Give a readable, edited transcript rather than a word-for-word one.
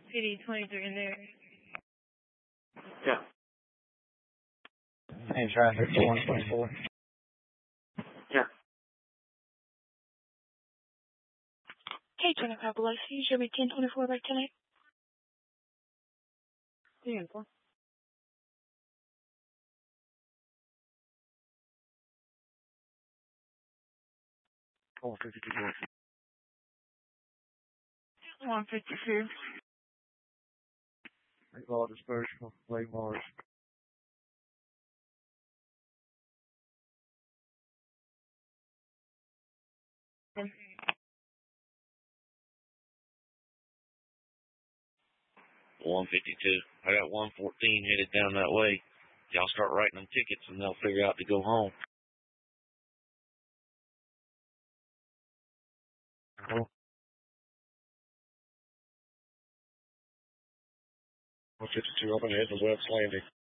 City 23 in there. Yeah. And traffic to 124. Yeah. Hey, 25 below, so you should be 1024 by 10. 10-4. Oh, 52. 152. Lake Law Dispersion, Lake Mars. Okay. 152. I got 114 headed down that way. Y'all start writing them tickets and they'll figure out to go home. Oh. 152 up ahead to Webb's Landing.